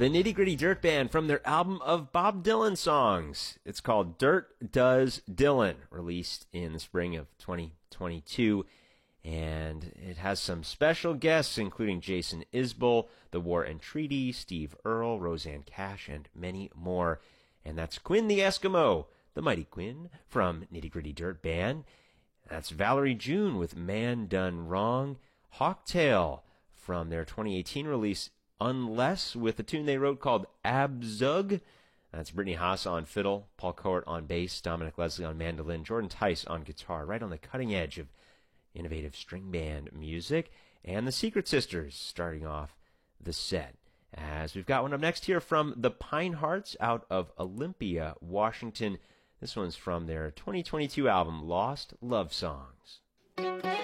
the Nitty Gritty Dirt Band from their album of Bob Dylan songs. It's called Dirt Does Dylan, released in the spring of 2022. And it has some special guests, including Jason Isbell, The War and Treaty, Steve Earle, Roseanne Cash, and many more. And that's Quinn the Eskimo, the mighty Quinn from Nitty Gritty Dirt Band. That's Valerie June with Man Done Wrong, Hawktail from their 2018 release Unless, with a tune they wrote called Abzug. That's Brittany Haas on fiddle, Paul Court on bass, Dominic Leslie on mandolin, Jordan Tice on guitar, right on the cutting edge of innovative string band music. And the Secret Sisters starting off the set. As we've got one up next here from the Pine Hearts out of Olympia, Washington. This one's from their 2022 album, Lost Love Songs.